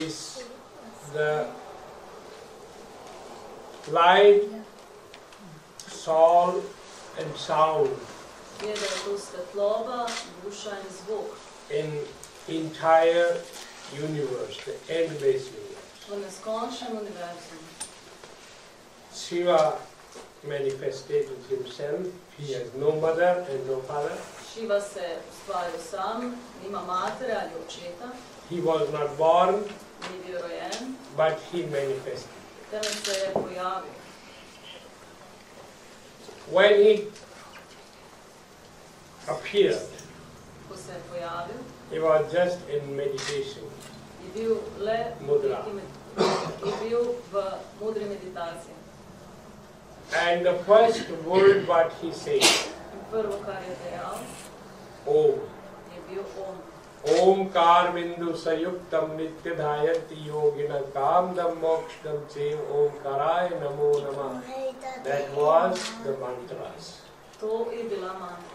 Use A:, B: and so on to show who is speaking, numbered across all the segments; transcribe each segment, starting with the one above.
A: is the light, soul and sound in entire universe, the endless universe. Shiva manifested himself. He has no mother and no father.
B: Shiva se ustvaril sam, nima matere ali očeta.
A: He was not born,
B: Ni bil rojen,
A: but he manifested.
B: temveč se je pojavil.
A: When he appeared,
B: Ko se je pojavil,
A: he was just in meditation.
B: je bil le
A: Mudra.
B: je bil v modri meditaciji.
A: And the first word what he said,
B: In prvo, kar je dejal,
A: Om.
B: je bil Om.
A: Omkar bindu sayuktam nitya dhayati yogina kamdam mokshtam chev omkaraya namo namah. That was the mantras.
B: To je bila mantra.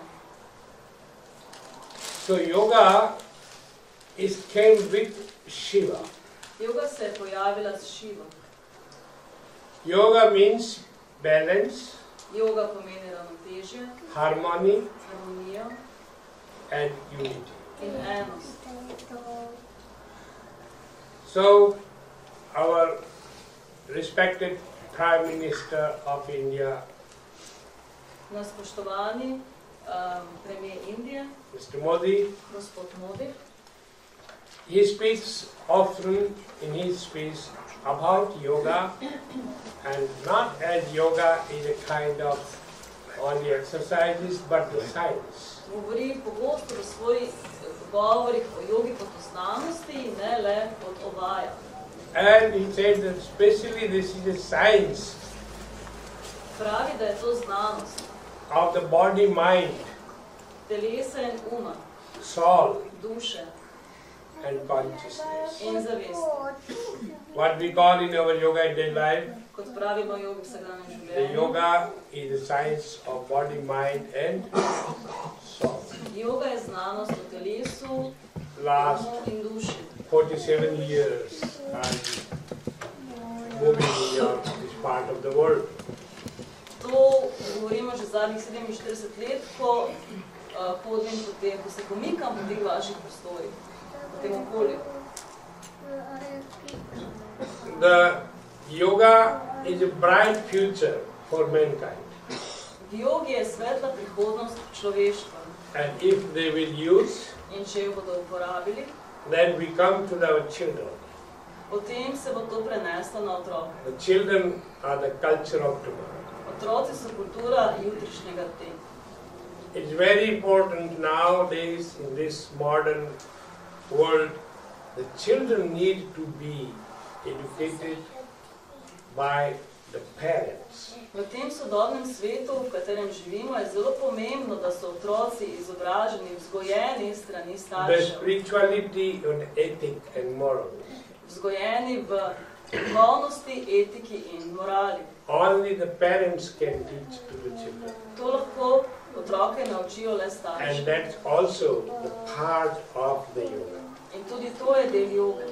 A: So yoga came with Shiva.
B: Yoga se je pojavila s Šivom.
A: Yoga means balance,
B: Yoga pomeni ravnotežje,
A: harmony
B: harmonijo
A: and unity.
B: in enost.
A: So our respected Prime Minister of India,
B: Na spoštovani premijer Indije,
A: Mr. Modi,
B: gospod Modi,
A: he speaks often in his speech about yoga, and not as yoga is a kind of only exercises, but the science.
B: govori pogosto v svojih govorih o jogi kot o znanosti, ne le kot o vajah.
A: And he said that especially this is a science
B: Pravi, da je to znanost
A: of the body, mind,
B: telesa in uma,
A: soul
B: duše
A: and consciousness.
B: in zavesti.
A: What we call in our yoga in daily life,
B: Kot pravimo o jogi v vsakdanjem
A: the
B: življenju,
A: yoga is the science of body, mind and soul.
B: joga je znanost o telesu,
A: Last
B: umu in duši.
A: 47 years I'm moving in this part of the world.
B: To govorimo že zadnjih 47 let, ko hodim po tem, ko se pomikam po teh vaših prostorih, po tem okolju.
A: The yoga is a bright future for mankind,
B: V jogi je svetla prihodnost človeštva
A: and if they will use,
B: in če jo bodo uporabili,
A: then we come to our children.
B: potem se bo to preneslo na otroke.
A: The children are the culture of tomorrow.
B: Otroci so kultura jutrišnjega dne.
A: It's very important nowadays in this modern world, the children need to be educated by the parents.
B: V tem sodobnem svetu, v katerem živimo, je zelo pomembno, da so otroci izobraženi, vzgojeni s strani
A: The
B: staršev,
A: spirituality and ethic and moral.
B: vzgojeni v duhovnosti, etiki in morali.
A: Only the parents can teach to the children.
B: To lahko otroke naučijo le
A: And
B: starši.
A: that's also the part of the yoga.
B: In tudi to je del joge.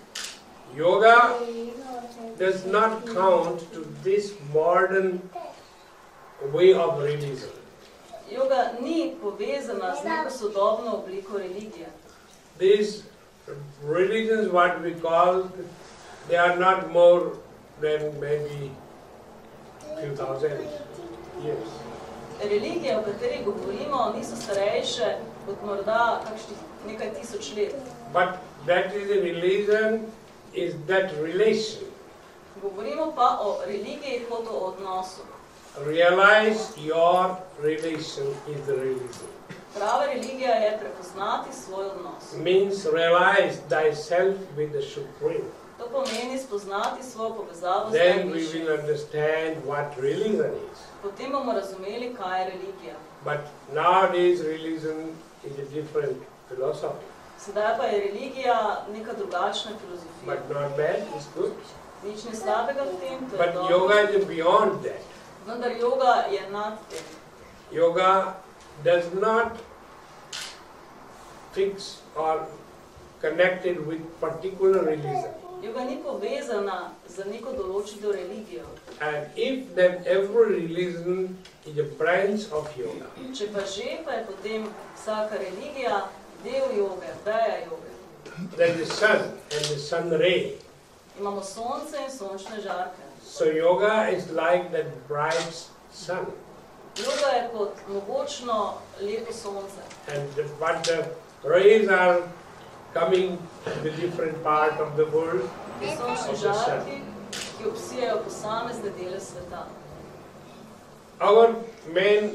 A: Yoga does not count to this modern way of religion.
B: Joga ni povezana z neko sodobno obliko religije.
A: These religions, what we call, they are not more than maybe few thousand years.
B: Religije, o katerih govorimo, niso starejše kot morda kakšnih nekaj tisoč let.
A: But that is a religion, is that relation.
B: Govorimo pa o religiji kot o odnosu.
A: Realize your relation is the religion.
B: Prava religija je prepoznati svoj odnos.
A: Means realize thyself with the Supreme.
B: To pomeni spoznati svojo povezavo z
A: Then we
B: najvišjim.
A: will understand what religion is.
B: Potem bomo razumeli, kaj je religija.
A: But nowadays religion is a different philosophy.
B: Sedaj pa je religija neka drugačna filozofija.
A: But not bad, it's good.
B: Nič ne slabega v tem, to je
A: But
B: dobro.
A: yoga is beyond that.
B: Vendar joga je nad tem.
A: Yoga does not fix or connected with particular religion.
B: Joga ni povezana z neko določeno religijo.
A: And if then every religion is a branch of yoga,
B: Če pa že, pa je potem vsaka religija del joge, veja joge.
A: then the sun and the sun ray.
B: Imamo sonce in sončne žarke.
A: So yoga is like that bright sun.
B: Joga je kot mogočno lepo sonce.
A: And but the rays are coming to the different part of the world.
B: In sončni žarki, ki obsijajo posamezne dele sveta.
A: Our main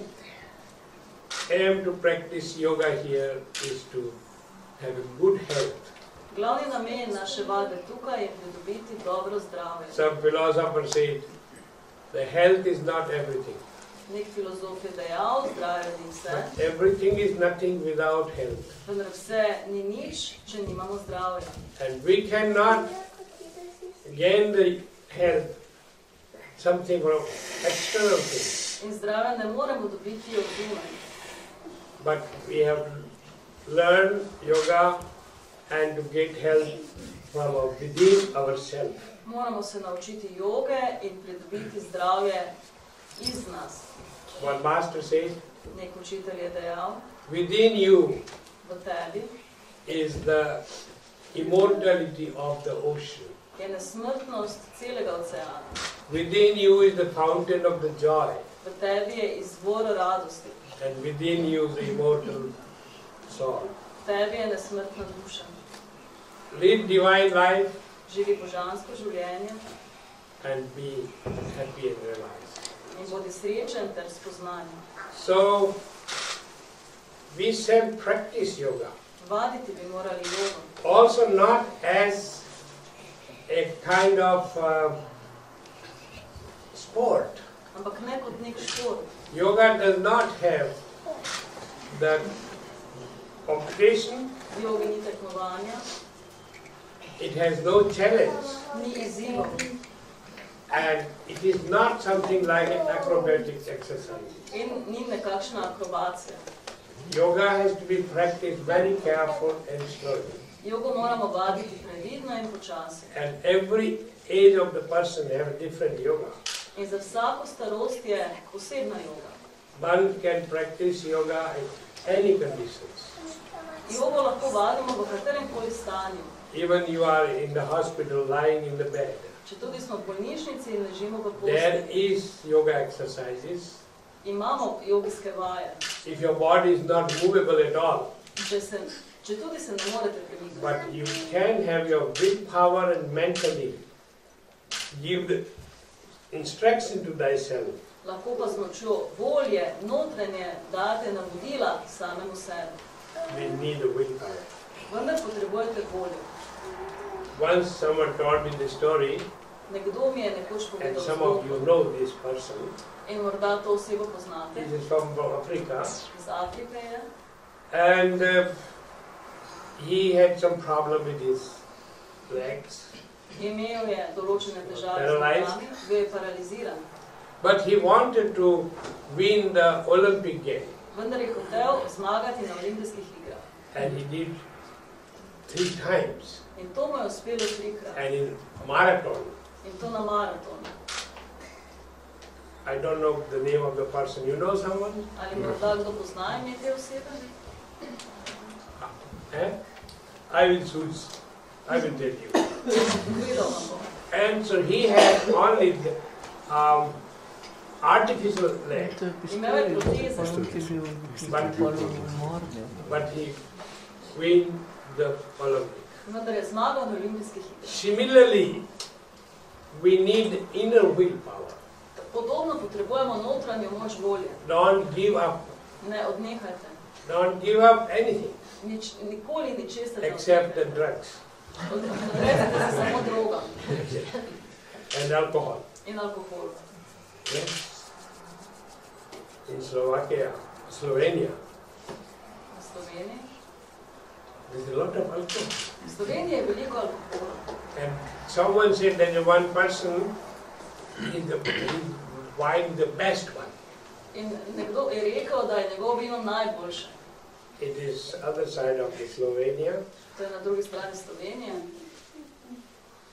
A: aim to practice yoga here is to have a good health.
B: Glavni namen naše vadbe tukaj je pridobiti dobro zdravje.
A: Some philosophers say the health is not everything.
B: Nek filozof je dejal, zdravje ni vse,
A: But everything is nothing without health.
B: vendar vse ni nič, če nimamo zdravja.
A: And we cannot gain the health, something from external things.
B: In zdravja ne moremo dobiti od zunaj.
A: But we have to learn yoga and to get health from within ourselves.
B: Moramo se naučiti joge in pridobiti zdravje iz nas.
A: One master says,
B: Nek učitelj je dejal,
A: within you
B: v tebi
A: is the immortality of the ocean.
B: je nesmrtnost celega oceana.
A: Within you is the fountain of the joy.
B: V tebi je izvor radosti.
A: And within you the immortal soul.
B: V tebi je nesmrtna duša.
A: Live divine life
B: Živi božansko življenje
A: and be happy and realized.
B: in bodi srečen ter spoznan.
A: So, we shall practice yoga.
B: Vaditi bi morali jogo.
A: Also not as a kind of sport.
B: Ampak ne kot nek šport.
A: Yoga does not have the competition,
B: V jogi ni tekmovanja,
A: it has no challenge,
B: ni izzivov
A: and it is not something like an acrobatic exercise.
B: in ni nekakšna akrobacija.
A: Yoga has to be practiced very careful and slowly.
B: Jogo moramo vaditi previdno in počasi.
A: And every age of the person have a different yoga.
B: In za vsako starost je posebna joga.
A: One can practice yoga in any conditions.
B: Jogo lahko vadimo v katerem koli stanju.
A: Even you are in the hospital lying in the bed.
B: Če tudi smo v bolnišnici in ležimo v
A: There
B: postelji,
A: is yoga exercises.
B: imamo jogijske vaje.
A: If your body is not movable at all,
B: Če tudi se ne morete premikati,
A: but you can have your willpower and mentally give the instruction to thyself.
B: lahko pa z močjo volje, notranje, date navodila samemu sebi.
A: We need a willpower.
B: Vendar potrebujete voljo.
A: Once someone told me the story,
B: Nekdo mi je nekoč
A: and
B: povedal
A: some of you
B: zgodbo
A: know this person.
B: in morda to osebo poznate.
A: This is from Africa.
B: Iz Afrike je.
A: And he had some problem with his legs.
B: Imel je določene težave z
A: Paralyzed.
B: nogami, bil je paraliziran.
A: But he wanted to win the Olympic game.
B: Vendar je hotel zmagati na olimpijskih igrah.
A: And he did 3 times.
B: In to mu je uspelo 3-krat.
A: And in marathon,
B: In to na maratonu.
A: I don't know the name of the person. You know someone?
B: Ali morda kdo pozna ime te osebe?
A: Eh? I will choose. I will tell you.
B: Povedal vam bom.
A: And so he had only the, artificial leg,
B: Imel je proteze,
A: but he win the Olympic.
B: vendar je zmagal na olimpijskih igrah.
A: Similarly, we need inner willpower.
B: Podobno potrebujemo notranjo moč volje.
A: Don't give up.
B: Ne odnehajte.
A: Don't give up anything
B: Nikoli ničesar ne
A: except the
B: odnehajte.
A: drugs
B: Odrezite se samo drogam
A: and alcohol.
B: in alkoholu.
A: Yes. In Slovenia,
B: V Sloveniji.
A: there's a lot of alcohol.
B: V Sloveniji je veliko alkohola.
A: And someone said that one person is the wine the best one.
B: In nekdo je rekel, da je njegov vino najboljše.
A: It is other side of the Slovenia,
B: to je na drugi strani Slovenije.